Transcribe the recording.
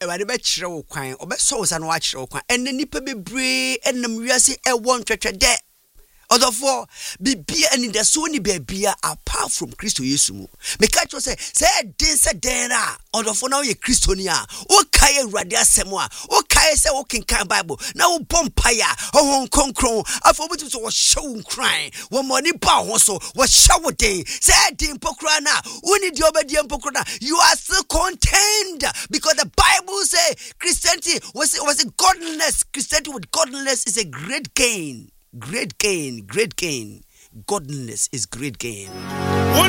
Awurade be kyerɛ wo kwan obeso wo sa no wa kyerɛ wo kwan enne nipa bebre enam wiase ɛwɔ ntwetwede Odofo bibia ani da so ni bibia apart from Christo Yesu mu. Me catch you say din se den a odofo na wo ye Kristoni a wo kae Awurade asɛm a wo kae se wo kenkan Bible na wo bompaya ho konkron afo butu so wo hyew nkran wo moni ba ho so wo hyew den se din pokra na woni di obedie pokra na you are still contained because the Bible say Christianity was godliness. Christianity with godliness is a great gain. Great gain. Godliness is great gain.